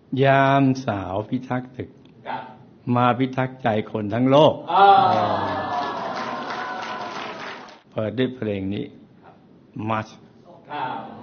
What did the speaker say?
ยามสาวพิทักษ์ตึกมาพิทักษ์ใจคนทั้งโลกเปิดด้วยเพลงนี้มัช